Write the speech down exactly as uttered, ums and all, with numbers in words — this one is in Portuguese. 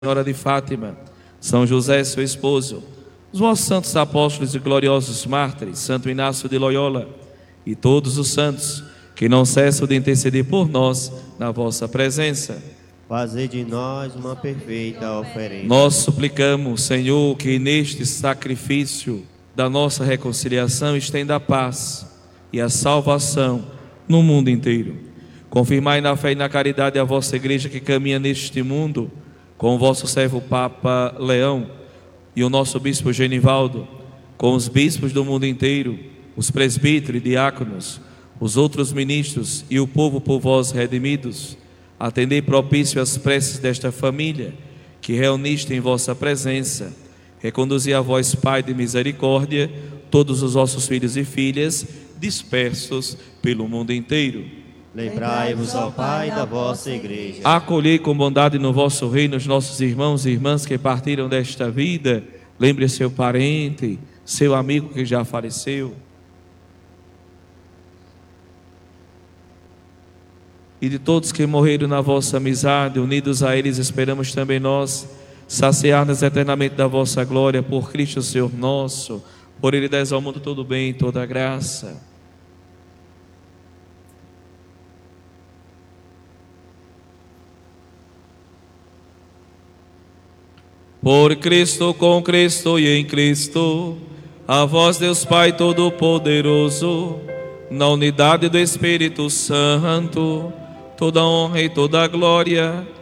Senhora de Fátima, São José, seu esposo, os vossos santos apóstolos e gloriosos mártires, Santo Inácio de Loyola e todos os santos que não cessam de interceder por nós na vossa presença. Fazei de nós uma perfeita oferenda. Nós suplicamos, Senhor, que neste sacrifício da nossa reconciliação estenda a paz e a salvação no mundo inteiro. Confirmai na fé e na caridade a vossa igreja que caminha neste mundo, com o vosso servo Papa Leão e o nosso bispo Genivaldo, com os bispos do mundo inteiro, os presbíteros e diáconos, os outros ministros e o povo por vós redimidos. Atendei propício às preces desta família, que reuniste em vossa presença. Reconduzi a vós, Pai de misericórdia, todos os vossos filhos e filhas, dispersos pelo mundo inteiro. Lembrai-vos, ó Pai, da vossa igreja. Acolhei com bondade no vosso reino os nossos irmãos e irmãs que partiram desta vida. Lembre seu parente, seu amigo que já faleceu. E de todos que morreram na vossa amizade, unidos a eles, esperamos também nós saciar-nos eternamente da vossa glória, por Cristo Senhor nosso. Por Ele dais ao mundo todo bem e toda graça. Por Cristo, com Cristo e em Cristo, a vós Deus Pai Todo-Poderoso, na unidade do Espírito Santo, toda honra e toda glória